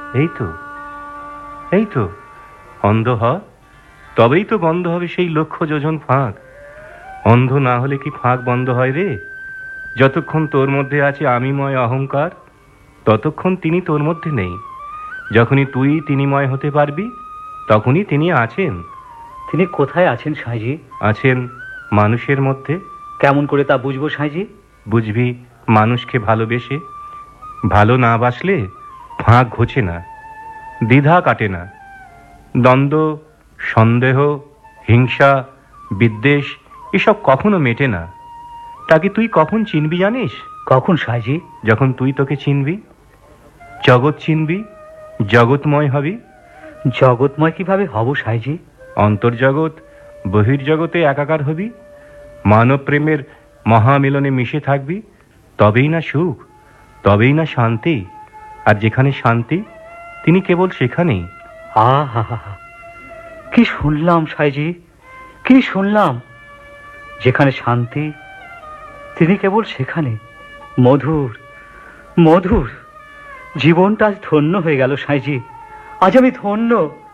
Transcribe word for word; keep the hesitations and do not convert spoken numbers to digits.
এই তো এই তো অন্ধ হ, তবেই তো বন্ধ হবে সেই লক্ষ যোজন ফাঁক। অন্ধ না হলে কি ফাঁক বন্ধ হয় রে? যতক্ষণ তোর মধ্যে আছে আমিময় অহংকার, ততক্ষণ তিনি তোর মধ্যে নেই। যখনই তুই তিনিময় হতে পারবি, তখনই তিনি আছেন। তিনি কোথায় আছেন সাঁইজি? আছেন মানুষের মধ্যে। কেমন করে তা বুঝবো সাঁইজি? বুঝবি মানুষকে ভালোবেসে। ভালো না বাসলে ফাঁক ঘোচে না, দ্বিধা কাটে না। দ্বন্দ্ব, সন্দেহ, হিংসা, বিদ্বেষ এসব কখনো মেটে না। তাকে তুই কখন চিনবি জানিস? কখন সাঁইজি? যখন তুই তোকে চিনবি, জগৎ চিনবি, জগৎময় হবি। জগৎময় কিভাবে হব সাঁইজি? অন্তর্জগৎ বহির্জগতে একাকার হবি, মানব প্রেমের মহামিলনে মিশে থাকবি। তবেই না সুখ, তবেই না শান্তি। আর যেখানে শান্তি, তিনি কেবল সেখানেই। আহা হা হা, কি শুনলাম সাঁইজি, কি শুনলাম! যেখানে শান্তি, তিনি কেবল সেখানে। মধুর, মধুর। জীবনটা আজ ধন্য হয়ে গেল সাঁইজি। আজ আমি ধন্য।